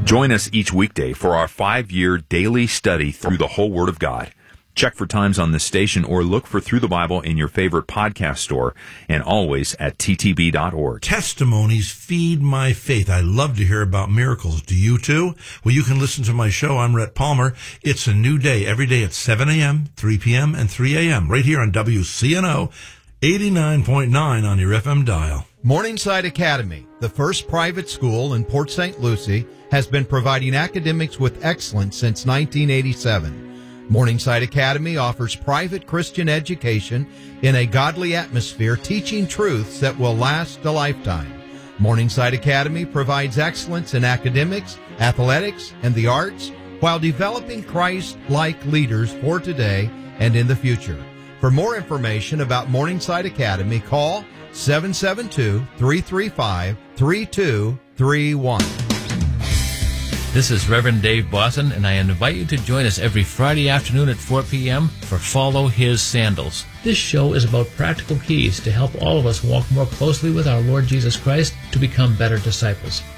Join us each weekday for our 5-year daily study through the whole Word of God. Check for times on this station or look for Through the Bible in your favorite podcast store and always at ttb.org. Testimonies feed my faith. I love to hear about miracles. Do you too? Well, you can listen to my show. I'm Rhett Palmer. It's a new day every day at 7 a.m., 3 p.m., and 3 a.m. right here on WCNO 89.9 on your FM dial. Morningside Academy, the first private school in Port St. Lucie, has been providing academics with excellence since 1987. Morningside Academy offers private Christian education in a godly atmosphere, teaching truths that will last a lifetime. Morningside Academy provides excellence in academics, athletics, and the arts while developing Christ-like leaders for today and in the future. For more information about Morningside Academy, call 772-335-3231. This is Reverend Dave Boston, and I invite you to join us every Friday afternoon at 4 p.m. for Follow His Sandals. This show is about practical keys to help all of us walk more closely with our Lord Jesus Christ to become better disciples.